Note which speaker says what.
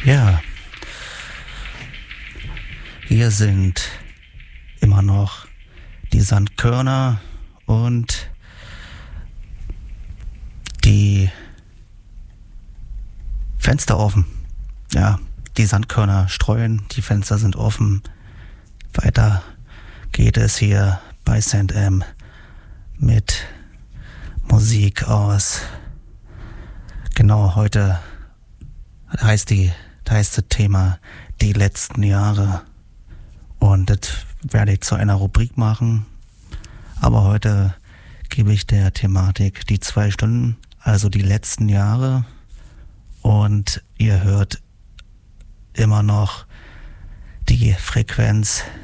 Speaker 1: Ja, hier sind immer noch die Sandkörner und die Fenster offen. Ja, die Sandkörner streuen, die Fenster sind offen. Weiter geht es hier bei St. M mit Musik aus. Genau, heute heißt das Thema die letzten Jahre. Und das werde ich zu einer Rubrik machen. Aber heute gebe ich der Thematik die 2 Stunden, also die letzten Jahre. Und ihr hört immer noch die Frequenz